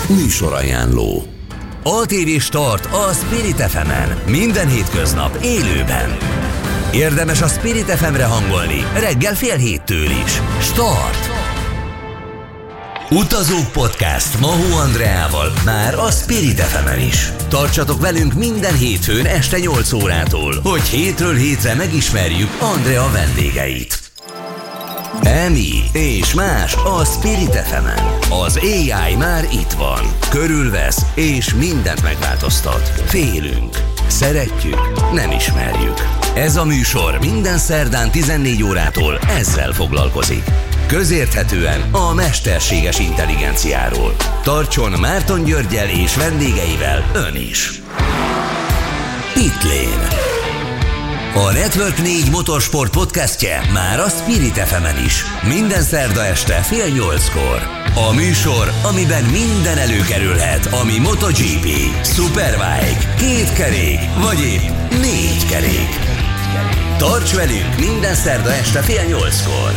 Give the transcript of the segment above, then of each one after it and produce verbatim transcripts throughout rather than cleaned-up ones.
Műsorajánló. á té vé Start a Spirit ef emen. Minden hétköznap élőben. Érdemes a Spirit ef emre hangolni, reggel fél héttől is. Start! Utazók Podcast Mahó Andreával már a Spirit ef emen is. Tartsatok velünk minden hétfőn este nyolc órától, hogy hétről hétre megismerjük Andrea vendégeit. Emi és más a Spirit ef emen. Az á i már itt van. Körülvesz és mindent megváltoztat. Félünk. Szeretjük. Nem ismerjük. Ez a műsor minden szerdán tizennégy órától ezzel foglalkozik. Közérthetően a mesterséges intelligenciáról. Tartson Márton Györggyel és vendégeivel ön is. Pitlane. A Network négy motorsport podcastje már a Spirit ef emen is. Minden szerda este fél nyolckor. A műsor, amiben minden előkerülhet, ami MotoGP, Superbike, két kerék, vagy épp négy kerék. Tarts velünk minden szerda este fél nyolckor.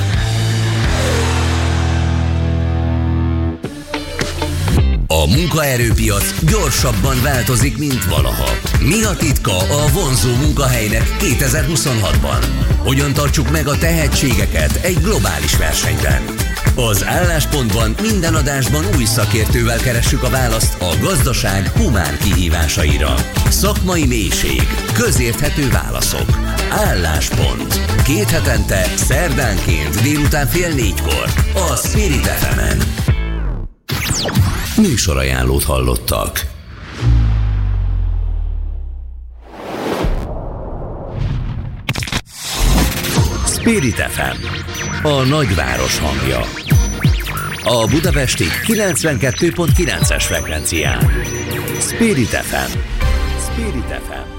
A munkaerőpiac gyorsabban változik, mint valaha. Mi a titka a vonzó munkahelynek kétezer-huszonhatban? Hogyan tartsuk meg a tehetségeket egy globális versenyben? Az Álláspontban minden adásban új szakértővel keressük a választ a gazdaság humán kihívásaira. Szakmai mélység, közérthető válaszok. Álláspont. Két hetente, szerdánként délután fél négykor a Spirit ef emen. Műsorajánlót hallottak. Spirit ef em, a nagyváros hangja. A budapesti kilencvenkettő pont kilences frekvencián. Spirit ef em. Spirit ef em.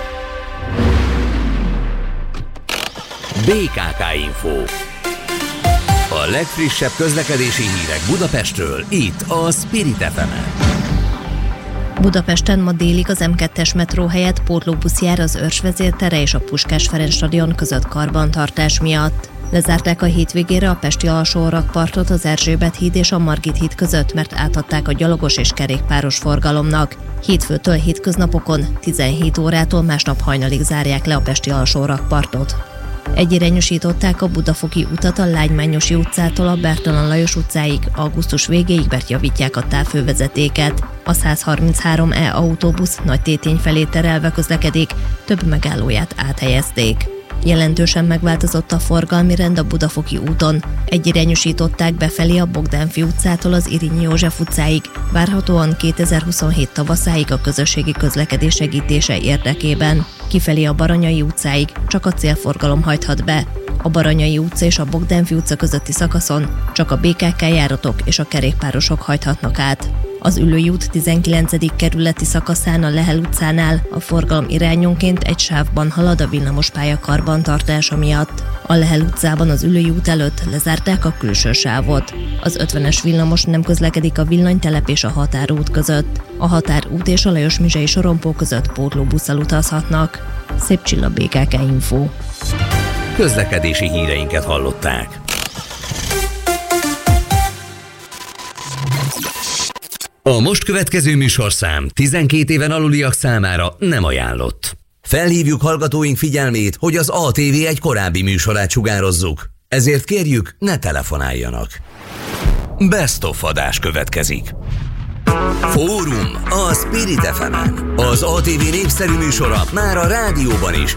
bé ká ká Info. A legfrissebb közlekedési hírek Budapestről, itt a Spirit ef emen. Budapesten ma délig az em kettes metró helyett pótlóbusz jár az Őrs vezértere és a Puskás Ferenc stadion között karbantartás miatt. Lezárták a hétvégére a pesti alsórakpartot az Erzsébet híd és a Margit híd között, mert átadták a gyalogos és kerékpáros forgalomnak. Hétfőtől hétköznapokon tizenhét órától másnap hajnalig zárják le a pesti alsórakpartot. Egyirányosították a Budafoki utat a Lágymányosi utcától a Bertalan Lajos utcáig, augusztus végéig, mert javítják a távfővezetéket. A százharminchárom E autóbusz Nagy Tétény felé terelve közlekedik, több megállóját áthelyezték. Jelentősen megváltozott a forgalmi rend a Budafoki úton. Egyirányosították befelé a Bogdánfi utcától az Irényi József utcáig, várhatóan kétezer-huszonhét tavaszáig a közösségi közlekedés segítése érdekében. Kifelé a Baranyai utcáig csak a célforgalom hajthat be. A Baranyai utca és a Bogdánfi utca közötti szakaszon csak a bé ká ká járatok és a kerékpárosok hajthatnak át. Az Üllői út tizenkilencedik kerületi szakaszán a Lehel utcánál a forgalom irányonként egy sávban halad a villamospálya karbantartása miatt. A Lehel utcában az Üllői út előtt lezárták a külső sávot. Az ötvenes villamos nem közlekedik a Villanytelep és a Határút között. A Határút és a Lajos Mizsei sorompó között pótlóbusszal utazhatnak. Szép Csilla, bé ká ká Info. Közlekedési híreinket hallották. A most következő műsorszám tizenkét éven aluliak számára nem ajánlott. Felhívjuk hallgatóink figyelmét, hogy az á té vé egy korábbi műsorát sugározzuk, ezért kérjük, ne telefonáljanak. Best of adás következik. Fórum a Spirit ef emen. Az á té vé népszerű műsora már a rádióban is.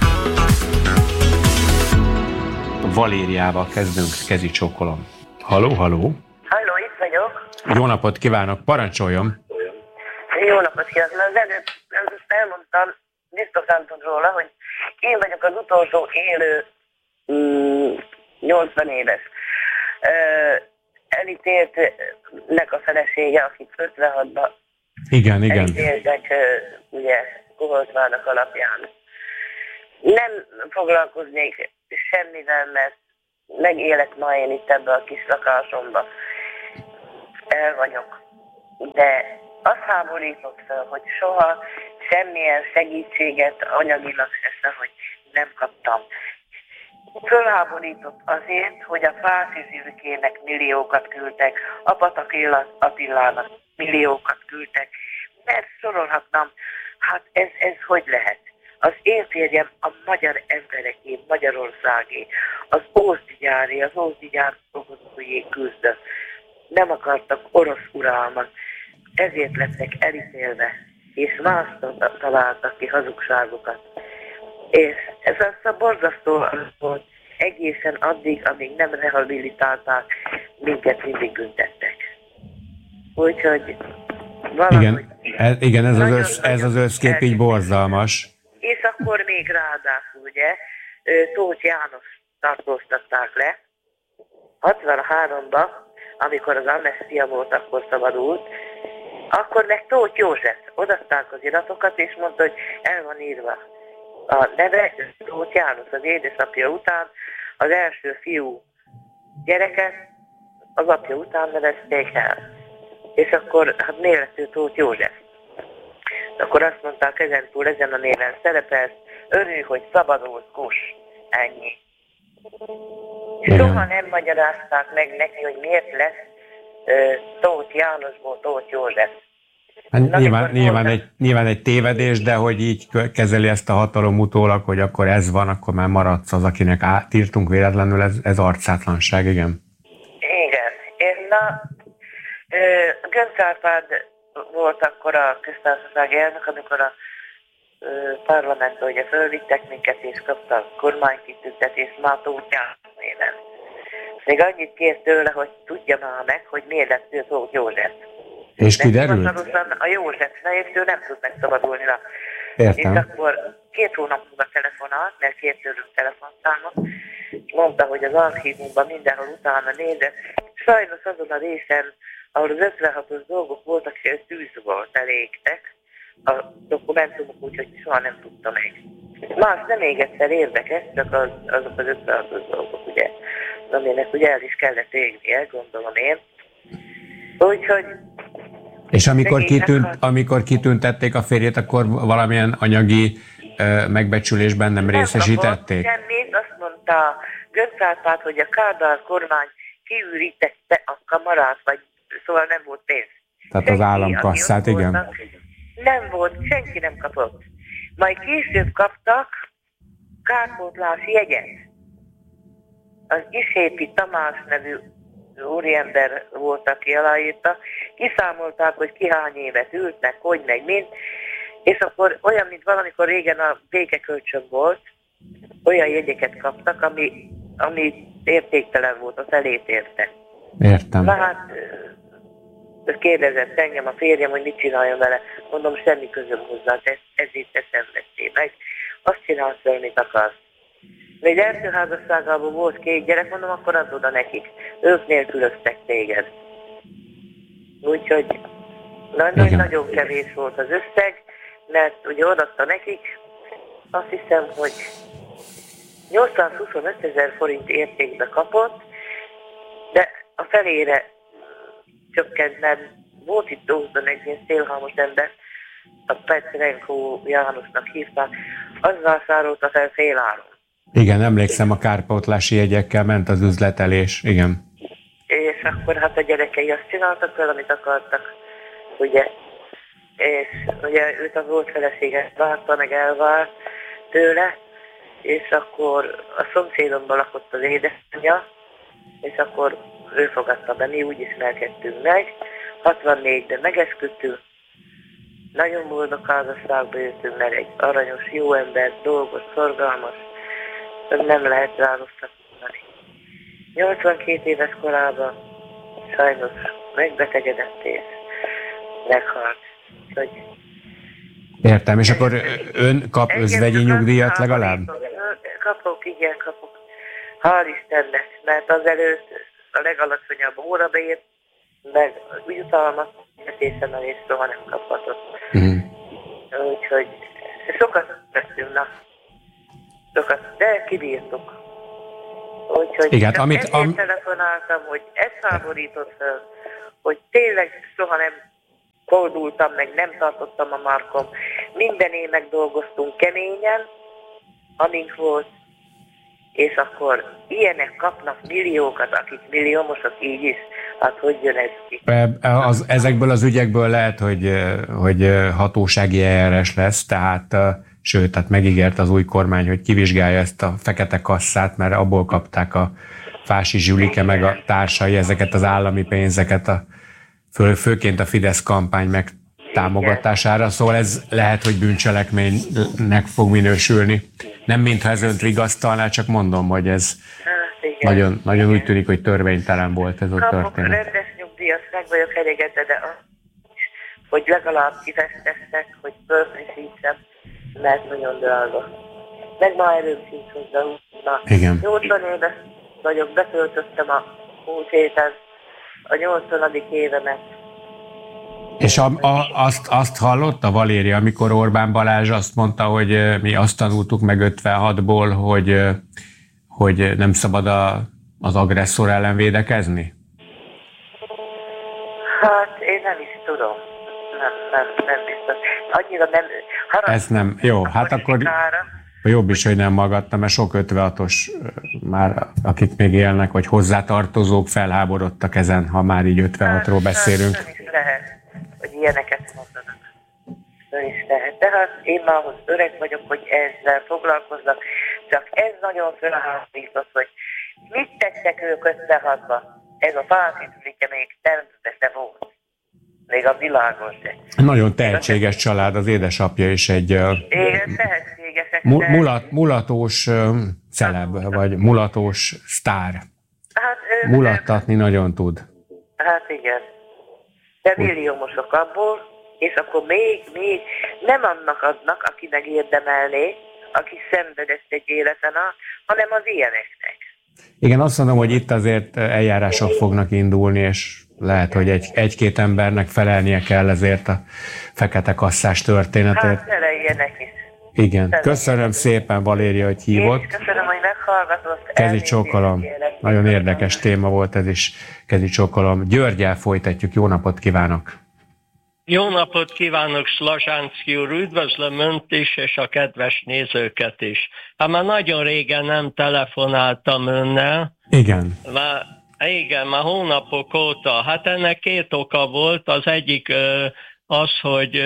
Valériával kezdünk, kezi csókolom. Haló, haló. Halló, itt vagyok. Jó napot kívánok, parancsoljon. Jó napot kívánok. Az előbb ezt elmondtam, biztosan tud róla, hogy én vagyok az utolsó élő mm, nyolcvan éves uh, elítéltnek a felesége, akit ötvenhatban igen, igen. elítéltek, uh, ugye, Kuholcvának alapján. Nem foglalkoznék semmivel, mert megélek ma én itt ebbe a kis lakásomba. El vagyok. De azt háborított fel, hogy soha semmilyen segítséget anyagilag se, hogy nem kaptam. Fölháborított azért, hogy a Fászi Zülkének milliókat küldtek, a Patak Attilának milliókat küldtek, mert sorolhatnám, hát ez, ez hogy lehet? Az én férjem a magyar embereké, Magyarországé, az Ózdi gyáré, az Ózdi gyár dolgozójé küzdött. Nem akartak orosz uralmat, ezért lettek elítélve, és más találtak ki hazugságokat. És ez azt a borzasztó volt, egészen addig, amíg nem rehabilitálták, minket mindig büntettek. Úgyhogy valahogy... Igen, ez, igen ez, az össz, ez az összkép így borzalmas. És akkor még ráadásul, ugye, Tóth János tartóztatták le, hatvanháromban, amikor az amnestia volt, akkor szabadult, akkor meg Tóth József odaadták az iratokat, és mondta, hogy el van írva a neve, Tóth János az édesapja után, az első fiú gyereket az apja után nevezték el. És akkor, hát miért lett ő Tóth József? Akkor azt mondták, ezentúl ezen a néven szerepelsz, örülj, hogy szabadult, kus, ennyi. Soha nem magyarázták meg neki, hogy miért lesz uh, Tóth Jánosból Tóth József. Hát nyilván, nyilván, egy, nyilván egy tévedés, de hogy így kezeli ezt a hatalom utólag, hogy akkor ez van, akkor már maradsz az, akinek átírtunk véletlenül, ez, ez arcátlanság, igen. Igen. És na, uh, Göncz Árpád volt akkor a köztársaság elnök, amikor a uh, parlamentben ugye fölvittek minket, és kapta a kormánykitüntetést már Tóth János néven. Még annyit kért tőle, hogy tudja már meg, hogy miért lett ő Tóth József. És kiderült? A József nevét ő nem tud megszabadulni. Értem. És akkor két hónap múlva telefonált, mert kért tőlünk telefonszámot, mondta, hogy az archívumban mindenhol utána nézett. Sajnos azon a részen, ahol az ötvenhatos dolgok voltak, és tűz volt, elégtek a dokumentumok, úgyhogy soha nem tudta meg. Más nem még egyszer érdekes, csak az, azok az ötvenhatos dolgok, ugye, aminek ugye el is kellett égnie, gondolom én. Úgyhogy... És amikor, kitűnt, amikor kitüntették a férjét, akkor valamilyen anyagi uh, megbecsülésben nem, nem részesítették? Nem semmit, azt mondta Göncz Árpád, hogy a Kádár kormány kiürítette a kamarát, vagy szóval nem volt pénz. Tehát senki, az államkasszát, igen. Voltak, nem volt, senki nem kapott. Majd később kaptak kárpótlási jegyet. Az Isépi Tamás nevű úriember volt, aki aláírta, kiszámolták, hogy ki hány évet ült, meg hogy, meg mind, és akkor olyan, mint valamikor régen a békekölcsön volt, olyan jegyeket kaptak, ami, ami értéktelen volt, a felét érte. Értem. Na hát, kérdezett engem a férjem, hogy mit csináljon vele. Mondom, semmi közöm hozzá, ez, ezért te szenvedtél meg. Azt csinálsz vele, mit akarsz. De egy első házasságában volt két gyerek, mondom, akkor add oda nekik. Ők nélkülöztek téged. Úgyhogy nagyon kevés volt az összeg, mert ugye odaadta nekik, azt hiszem, hogy nyolcszázhuszonöt ezer forint értékbe kapott, de a felére csökkent, mert volt itt Ózdon egy ilyen szélhalmos ember, a Petrenko Jánosnak hívták, az vásárolta fel fél áron. Igen, emlékszem, a kárpótlási jegyekkel ment az üzletelés, igen. És akkor hát a gyerekei azt csináltak fel, amit akartak, ugye. És ugye őt a volt felesége várta, meg elvárt tőle, és akkor a szomszédomban lakott az édesanyja, és akkor ő fogadta be, mi úgy ismerkedtünk meg. hatvannégyben megesküdtünk, nagyon boldog házasságba jöttünk, mert egy aranyos, jó ember, dolgos, szorgalmas, nem lehet rá rosszat mondani. nyolcvankét éves korában sajnos megbetegedett és meghalt. Hogy értem, és akkor ön kap özvegyi nyugdíjat legalább? Kapok, igen, kapok. Hál' Istennek, mert azelőtt a legalacsonyabb órabeért, meg jutalmat fizetésen és soha nem kaphatott. Mm. Úgyhogy sokat veszünk, na. Sokat, de kibírtuk. Úgyhogy igen, amit, ezért am... telefonáltam, hogy ez háborított fel, hogy tényleg soha nem koldultam, meg nem tartottam a markom. Minden évnek dolgoztunk keményen, amink volt, és akkor ilyenek kapnak milliókat, akik milliómosok így is, hát hogy jön ez ki? Az, ezekből az ügyekből lehet, hogy, hogy hatósági eljárás lesz, tehát sőt, tehát megígért az új kormány, hogy kivizsgálja ezt a fekete kasszát, mert abból kapták a Fási Zsülike meg a társai ezeket az állami pénzeket, a, fő, főként a Fidesz kampány meg támogatására, szóval ez lehet, hogy bűncselekménynek fog minősülni. Nem mintha ez önt vigasztalná, csak mondom, hogy ez hát, nagyon, nagyon úgy tűnik, hogy törvénytelen volt ez a Kapok történet. rendes nyugdíjas, meg vagyok elégedve, de hogy legalább kifesteszek, hogy fölfrissítsem, mert nagyon drága. Meg ma erőm sincs hozzá. Igen. nyolcvan éves vagyok, betöltöttem a húsz héten a nyolcvanadik évemet. És a, a, azt, azt hallotta Valéria, amikor Orbán Balázs azt mondta, hogy mi azt tanultuk meg ötvenhatból, hogy, hogy nem szabad a, az agresszor ellen védekezni? Hát én nem is tudom. Nem, nem, nem biztos. Annyira nem... Harag... Ez nem. Jó, hát akkor jobb is, hogy nem magadtam, mert sok ötvenhatos már, akik még élnek, vagy hozzátartozók felháborodtak ezen, ha már így ötvenhatról beszélünk. Hát, nem is lehet, hogy ilyeneket mondanak. Nem is lehet. De hát én már ahhoz öreg vagyok, hogy ezzel foglalkoznak, csak ez nagyon felháborított, hogy mit tettek ők ötvenhatban. Ez a Fási még természetesen volt. Még a világon se. Nagyon tehetséges család, az édesapja is egy igen, tehetségesek, mu- mulat, mulatós uh, celeb, vagy mulatós sztár. Hát, ő, mulattatni ő, nagyon tud. Hát igen. De milliómosok abból, és akkor még, még nem annak adnak, aki megérdemelné, aki szenvedett egy életen át, hanem az ilyeneknek. Igen, azt mondom, hogy itt azért eljárások fognak indulni, és lehet, hogy egy, egy-két embernek felelnie kell ezért a fekete kasszás történetért. Hát feleljenek is. Igen. Köszönöm szépen, Valéria, hogy hívott. Én köszönöm, hogy meghallgatott. Kezi csókolom. Nagyon érdekes téma volt ez is. Kezi csókolom. Györgyel folytatjuk. Jó napot kívánok! Jó napot kívánok, Slazsánszky úr, üdvözlöm Önt is, és a kedves nézőket is. Hát már nagyon régen nem telefonáltam Önnel. Igen. Már, igen, már hónapok óta. Hát ennek két oka volt. Az egyik az, hogy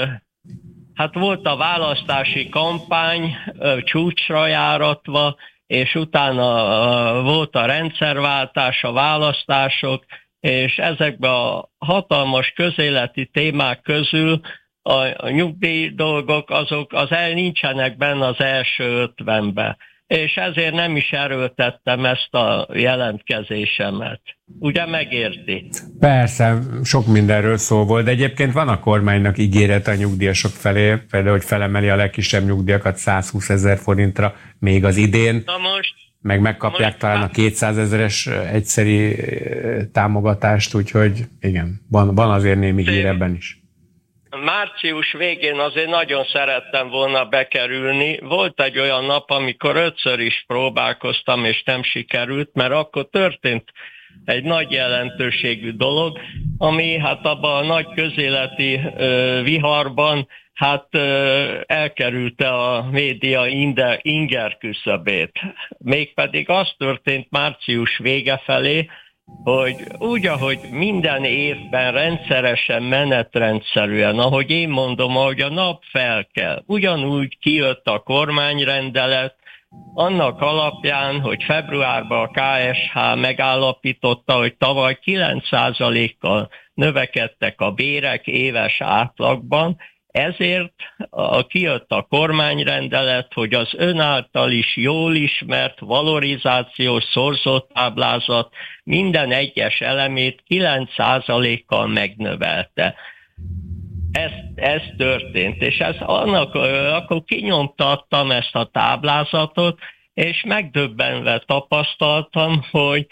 hát volt a választási kampány csúcsra járatva, és utána volt a rendszerváltás, a választások, és ezekben a hatalmas közéleti témák közül a, a nyugdíj dolgok, azok az el nincsenek benne az első ötvenbe. És ezért nem is erőltettem ezt a jelentkezésemet. Ugye megérti? Persze, sok mindenről szó volt, de egyébként van a kormánynak ígérete a nyugdíjasok felé, például, hogy felemeli a legkisebb nyugdíjakat százhúszezer forintra még az idén. Na most, meg megkapják most talán a kétszázezeres egyszeri támogatást, úgyhogy igen, van, van azért némi hír ebben is. Március végén azért nagyon szerettem volna bekerülni. Volt egy olyan nap, amikor ötször is próbálkoztam, és nem sikerült, mert akkor történt egy nagy jelentőségű dolog, ami hát abban a nagy közéleti ö, viharban hát ö, elkerülte a média inde, inger küszöbét. Mégpedig az történt március vége felé, hogy úgy, ahogy minden évben rendszeresen, menetrendszerűen, ahogy én mondom, ahogy a nap felkel, ugyanúgy kijött a kormányrendelet, annak alapján, hogy februárban a ká es há megállapította, hogy tavaly kilenc százalékkal növekedtek a bérek éves átlagban, ezért a, kijött a kormányrendelet, hogy az ön által is jól ismert valorizációs szorzótáblázat minden egyes elemét kilenc százalékkal megnövelte. Ez, ez történt, és ez annak, akkor kinyomtattam ezt a táblázatot, és megdöbbenve tapasztaltam, hogy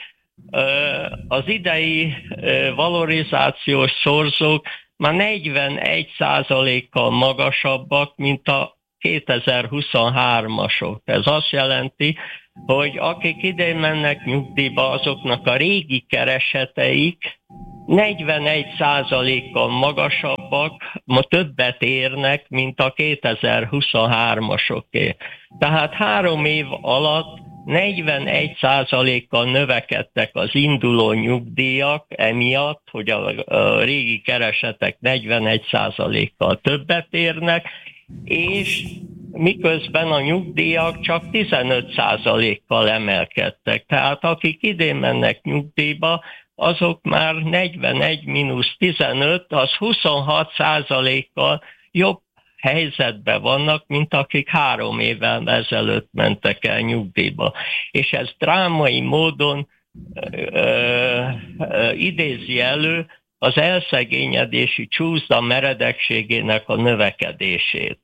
az idei valorizációs szorzók már negyvenegy százalékkal magasabbak, mint a kétezer-huszonhármasok. Ez azt jelenti, hogy akik idén mennek nyugdíjba, azoknak a régi kereseteik negyvenegy százalékkal magasabbak, ma többet érnek, mint a kétezer-huszonhármasoké. Tehát három év alatt negyvenegy százalékkal növekedtek az induló nyugdíjak emiatt, hogy a, a régi keresetek negyvenegy százalékkal többet érnek, és miközben a nyugdíjak csak tizenöt százalékkal emelkedtek. Tehát akik idén mennek nyugdíjba, azok már negyvenegy mínusz tizenöt, az huszonhat százalékkal jobb helyzetben vannak, mint akik három évvel ezelőtt mentek el nyugdíjba. És ez drámai módon ö, ö, idézi elő az elszegényedési csúszda meredekségének a növekedését.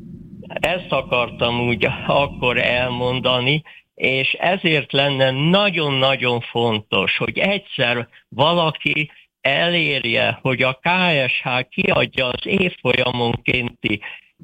Ezt akartam úgy akkor elmondani, és ezért lenne nagyon-nagyon fontos, hogy egyszer valaki elérje, hogy a ká es há kiadja az évfolyamonkénti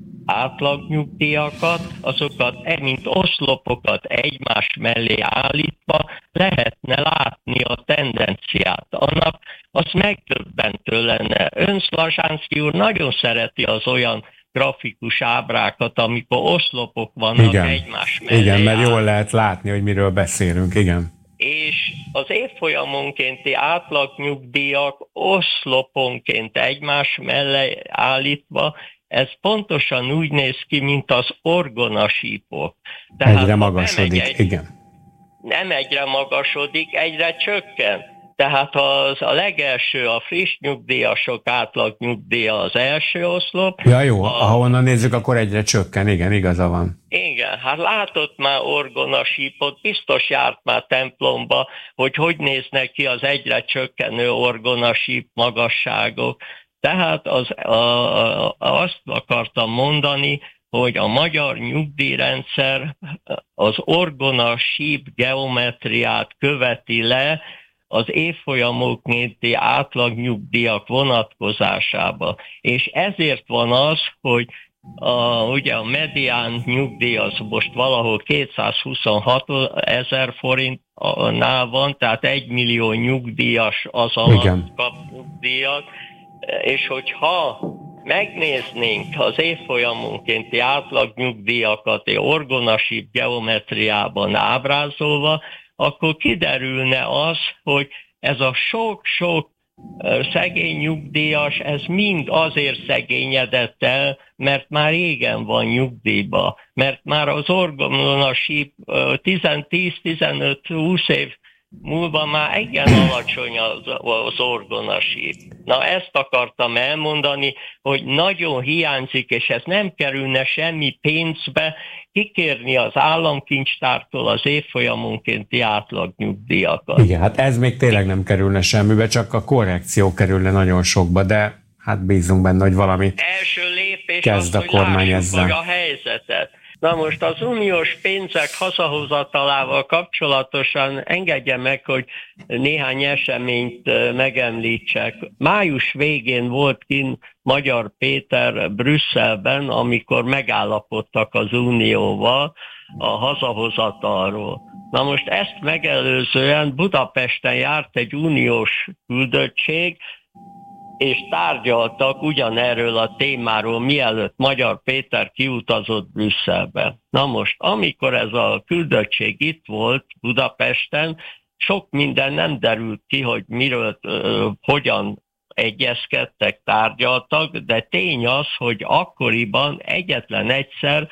átlagnyugdíjakat, azokat, mint oszlopokat egymás mellé állítva lehetne látni a tendenciát. Annak az megdöbbentő lenne. Ön Szlazsánszky úr nagyon szereti az olyan grafikus ábrákat, amikor oszlopok vannak igen. egymás mellé. Igen, mert jól lehet látni, hogy miről beszélünk, igen. És az évfolyamonkénti átlagnyugdíjak oszloponként egymás mellé állítva, ez pontosan úgy néz ki, mint az orgonasípok. Tehát egyre magasodik, egy, igen. Nem egyre magasodik, egyre csökken. Tehát az a legelső, a friss nyugdíjasok átlagnyugdíja az első oszlop. Ja jó, a, ha onnan nézzük, akkor egyre csökken, igen, igaza van. Igen, hát látott már orgonasípot, biztos járt már templomba, hogy hogy néznek ki az egyre csökkenő orgonasíp magasságok. Tehát az, a, a, azt akartam mondani, hogy a magyar nyugdíjrendszer az orgonasíp geometriát követi le az évfolyamoknéti átlagnyugdíjak vonatkozásába. És ezért van az, hogy a, ugye a medián nyugdíj az most valahol kétszázhuszonhat ezer forintnál van, tehát egy millió nyugdíjas az alatt kap nyugdíjat, és hogyha megnéznénk az évfolyamonkénti átlagnyugdíjakat egy orgonasíp geometriában ábrázolva, akkor kiderülne az, hogy ez a sok-sok szegény nyugdíjas, ez mind azért szegényedett el, mert már régen van nyugdíjba, mert már az orgonasíp tíz-tizenöt-húsz év múlva már igen alacsony az, az orgonasíp. Na ezt akartam elmondani, hogy nagyon hiányzik, és ez nem kerülne semmi pénzbe, kikérni az államkincstártól az évfolyamonkénti átlagnyugdíjakat. Igen, hát ez még tényleg nem kerülne semmibe, csak a korrekció kerülne nagyon sokba, de hát bízunk benne, hogy valami első lépés kezd az, a kormány hogy ezzel. a helyzetet. Na most az uniós pénzek hazahozatalával kapcsolatosan engedje meg, hogy néhány eseményt megemlítsek. Május végén volt kint Magyar Péter Brüsszelben, amikor megállapodtak az unióval a hazahozatalról. Na most ezt megelőzően Budapesten járt egy uniós küldöttség, és tárgyaltak ugyanerről a témáról, mielőtt Magyar Péter kiutazott Brüsszelbe. Na most, amikor ez a küldöttség itt volt Budapesten, sok minden nem derült ki, hogy miről, uh, hogyan egyezkedtek, tárgyaltak, de tény az, hogy akkoriban egyetlen egyszer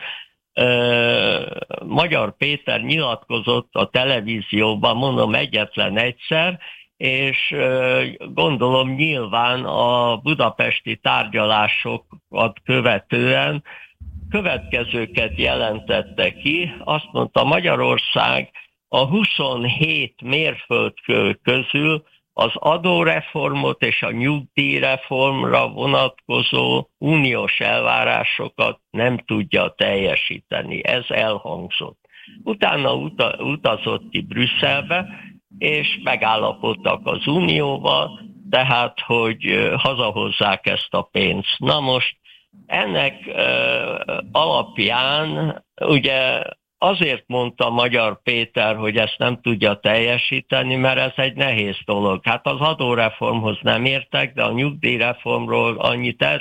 uh, Magyar Péter nyilatkozott a televízióban, mondom egyetlen egyszer, és gondolom nyilván a budapesti tárgyalásokat követően következőket jelentette ki. Azt mondta, Magyarország a huszonhét mérföldkő közül az adóreformot és a nyugdíjreformra vonatkozó uniós elvárásokat nem tudja teljesíteni. Ez elhangzott. Utána utazott ki Brüsszelbe, és megállapodtak az unióval, tehát, hogy hazahozzák ezt a pénzt. Na most ennek alapján ugye azért mondta Magyar Péter, hogy ezt nem tudja teljesíteni, mert ez egy nehéz dolog. Hát az adóreformhoz nem értek, de a nyugdíjreformról annyit el